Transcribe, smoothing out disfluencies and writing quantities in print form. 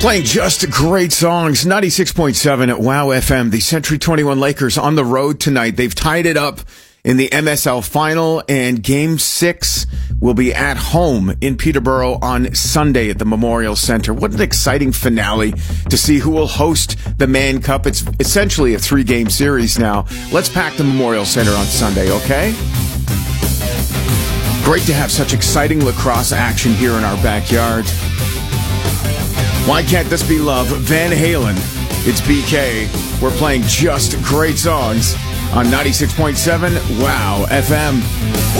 Playing just great songs. 96.7 at WOW FM. The Century 21 Lakers on the road tonight. They've tied it up in the MSL Final, and Game 6 will be at home in Peterborough on Sunday at the Memorial Center. What an exciting finale to see who will host the Mann Cup. It's essentially a 3-game series now. Let's pack the Memorial Center on Sunday, okay? Great to have such exciting lacrosse action here in our backyard. Why can't this be love? Van Halen. It's BK. We're playing just great songs on 96.7 WOW FM.